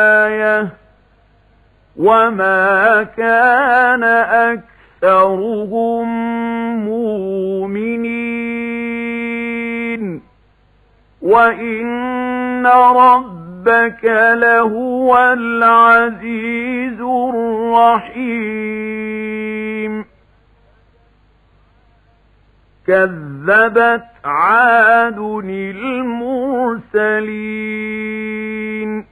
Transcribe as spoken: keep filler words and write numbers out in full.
آية وما كان أكثرهم مؤمنين وإن ربك لهو العزيز الرحيم كذبت عاد المرسلين